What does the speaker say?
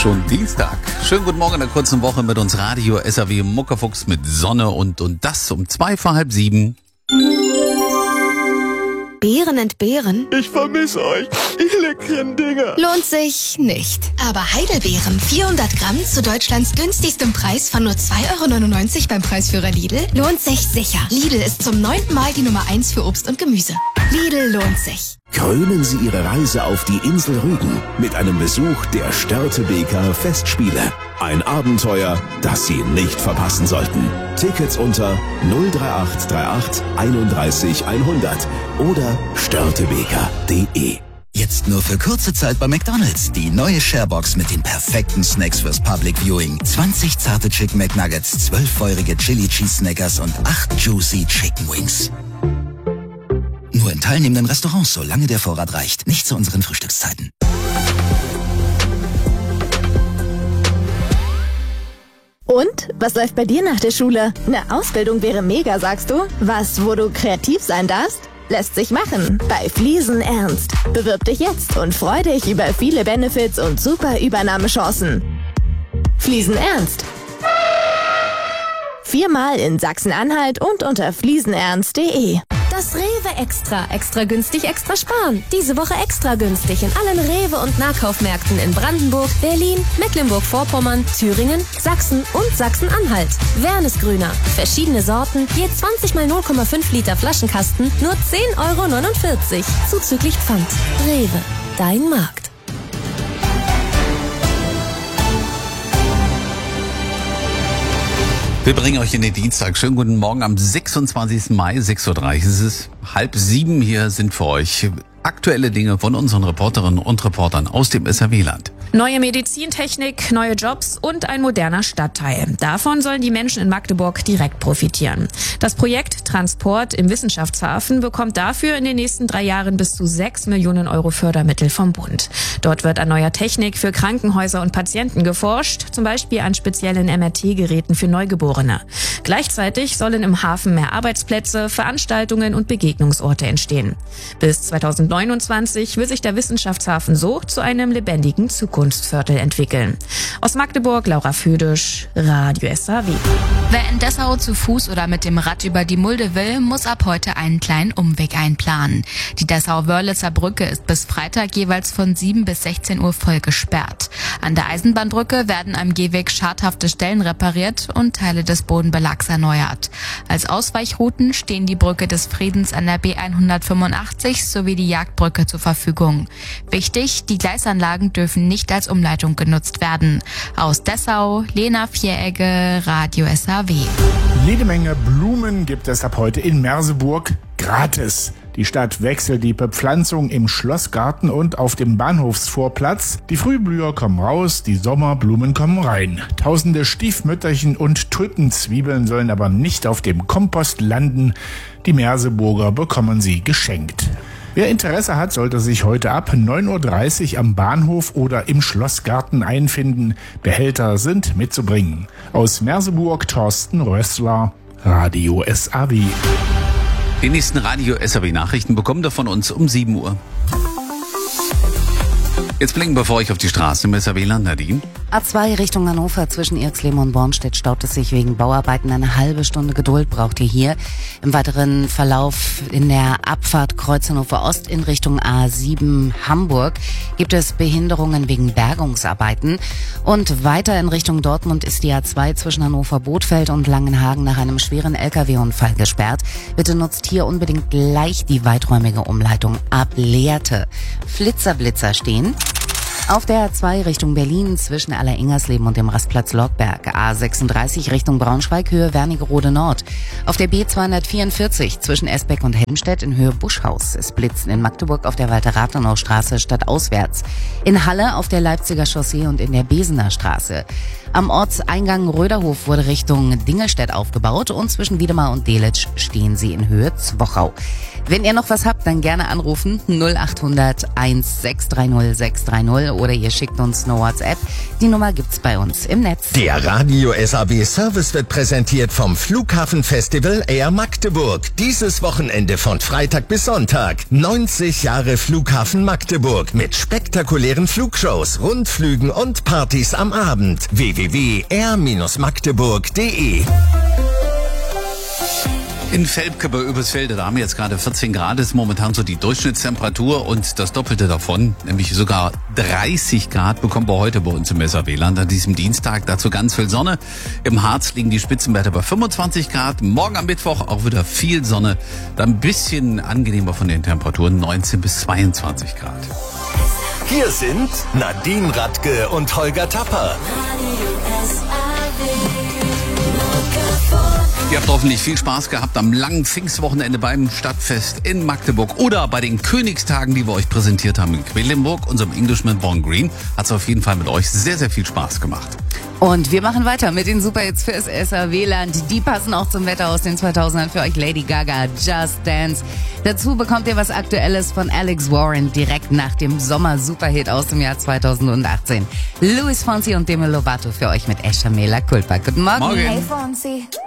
Schon Dienstag. Schönen guten Morgen in der kurzen Woche mit uns Radio SAW Muckerfuchs mit Sonne und das um 6:45. Beeren entbehren? Ich vermisse euch, ihr leckeren Dinger. Lohnt sich nicht. Aber Heidelbeeren, 400 Gramm zu Deutschlands günstigstem Preis von nur 2,99 € beim Preisführer Lidl, lohnt sich sicher. Lidl ist zum 9. Mal die Nummer 1 für Obst und Gemüse. Lidl lohnt sich. Krönen Sie Ihre Reise auf die Insel Rügen mit einem Besuch der Störtebeker Festspiele. Ein Abenteuer, das Sie nicht verpassen sollten. Tickets unter 03838 31 100 oder störtebeker.de. Jetzt nur für kurze Zeit bei McDonald's. Die neue Sharebox mit den perfekten Snacks fürs Public Viewing. 20 zarte Chicken McNuggets, 12 feurige Chili Cheese Snackers und 8 Juicy Chicken Wings. Nur in teilnehmenden Restaurants, solange der Vorrat reicht. Nicht zu unseren Frühstückszeiten. Und? Was läuft bei dir nach der Schule? Eine Ausbildung wäre mega, sagst du? Was, wo du kreativ sein darfst? Lässt sich machen. Bei Fliesen Ernst. Bewirb dich jetzt und freu dich über viele Benefits und super Übernahmechancen. Fliesen Ernst. 4-mal in Sachsen-Anhalt und unter fliesenernst.de. Das Rewe Extra. Extra günstig, extra sparen. Diese Woche extra günstig in allen Rewe- und Nahkaufmärkten in Brandenburg, Berlin, Mecklenburg-Vorpommern, Thüringen, Sachsen und Sachsen-Anhalt. Wernesgrüner. Verschiedene Sorten, je 20 mal 0,5 Liter Flaschenkasten, nur 10,49 €. Zuzüglich Pfand. Rewe. Dein Markt. Wir bringen euch in den Dienstag. Schönen guten Morgen am 26. Mai, 6:30 Uhr. Es ist 6:30. Hier sind für euch aktuelle Dinge von unseren Reporterinnen und Reportern aus dem SAW-Land. Neue Medizintechnik, neue Jobs und ein moderner Stadtteil. Davon sollen die Menschen in Magdeburg direkt profitieren. Das Projekt Transport im Wissenschaftshafen bekommt dafür in den nächsten 3 Jahren bis zu 6 Millionen € Fördermittel vom Bund. Dort wird an neuer Technik für Krankenhäuser und Patienten geforscht, zum Beispiel an speziellen MRT-Geräten für Neugeborene. Gleichzeitig sollen im Hafen mehr Arbeitsplätze, Veranstaltungen und Begegnungsorte entstehen. Bis 2029 will sich der Wissenschaftshafen so zu einem lebendigen Zukunftsviertel entwickeln. Aus Magdeburg, Laura Füdisch, Radio SAW. Wer in Dessau zu Fuß oder mit dem Rad über die Mulde will, muss ab heute einen kleinen Umweg einplanen. Die Dessau-Wörlitzer Brücke ist bis Freitag jeweils von 7 bis 16 Uhr voll gesperrt. An der Eisenbahnbrücke werden am Gehweg schadhafte Stellen repariert und Teile des Bodenbelags erneuert. Als Ausweichrouten stehen die Brücke des Friedens an der B185 sowie die Jagdbrücke zur Verfügung. Wichtig, die Gleisanlagen dürfen nicht als Umleitung genutzt werden. Aus Dessau, Lena Vieregge, Radio SAW. Jede Menge Blumen gibt es ab heute in Merseburg gratis. Die Stadt wechselt die Bepflanzung im Schlossgarten und auf dem Bahnhofsvorplatz. Die Frühblüher kommen raus, die Sommerblumen kommen rein. Tausende Stiefmütterchen und Tulpenzwiebeln sollen aber nicht auf dem Kompost landen. Die Merseburger bekommen sie geschenkt. Wer Interesse hat, sollte sich heute ab 9:30 Uhr am Bahnhof oder im Schlossgarten einfinden. Behälter sind mitzubringen. Aus Merseburg, Thorsten Rössler, Radio SAW. Die nächsten Radio SAW-Nachrichten bekommt ihr von uns um 7 Uhr. Jetzt blicken wir vor euch auf die Straße im SAW-Land, Nadine. A2 Richtung Hannover zwischen Irxleben und Bornstedt staut es sich wegen Bauarbeiten. Eine halbe Stunde Geduld braucht ihr hier. Im weiteren Verlauf in der Abfahrt Kreuz Hannover Ost in Richtung A7 Hamburg gibt es Behinderungen wegen Bergungsarbeiten. Und weiter in Richtung Dortmund ist die A2 zwischen Hannover-Bothfeld und Langenhagen nach einem schweren LKW-Unfall gesperrt. Bitte nutzt hier unbedingt gleich die weiträumige Umleitung ab Lehrte. Flitzer stehen. Auf der A2 Richtung Berlin zwischen Aller-Ingersleben und dem Rastplatz Lockberg. A36 Richtung Braunschweig, Höhe Wernigerode Nord. Auf der B244 zwischen Esbeck und Helmstedt in Höhe Buschhaus. Es blitzt in Magdeburg auf der Walter-Rathenau-Straße stadtauswärts. In Halle auf der Leipziger Chaussee und in der Besener Straße. Am Ortseingang Röderhof wurde Richtung Dingelstedt aufgebaut und zwischen Wiedemar und Delitzsch stehen sie in Höhe Zwochau. Wenn ihr noch was habt, dann gerne anrufen 0800 1630 630 oder ihr schickt uns eine WhatsApp. Die Nummer gibt's bei uns im Netz. Der Radio SAW Service wird präsentiert vom Flughafenfestival Air Magdeburg. Dieses Wochenende von Freitag bis Sonntag. 90 Jahre Flughafen Magdeburg mit spektakulären Flugshows, Rundflügen und Partys am Abend. www.air-magdeburg.de. In Velpke bei Oebersfelde, da haben wir jetzt gerade 14 Grad, ist momentan so die Durchschnittstemperatur und das Doppelte davon, nämlich sogar 30 Grad bekommen wir heute bei uns im SAW an diesem Dienstag. Dazu ganz viel Sonne. Im Harz liegen die Spitzenwerte bei 25 Grad. Morgen am Mittwoch auch wieder viel Sonne, dann ein bisschen angenehmer von den Temperaturen, 19 bis 22 Grad. Hier sind Nadine Radke und Holger Tapper. Ihr habt hoffentlich viel Spaß gehabt am langen Pfingstwochenende beim Stadtfest in Magdeburg oder bei den Königstagen, die wir euch präsentiert haben in Quedlinburg, unserem Englishman Born Green. Hat es auf jeden Fall mit euch sehr, sehr viel Spaß gemacht. Und wir machen weiter mit den Superhits fürs SAW-Land. Die passen auch zum Wetter aus den 2000ern für euch. Lady Gaga, Just Dance. Dazu bekommt ihr was Aktuelles von Alex Warren direkt nach dem Sommer-Superhit aus dem Jahr 2018. Luis Fonsi und Demi Lovato für euch mit Escha Mela Culpa. Guten Morgen. Morgen. Hey Fonsi.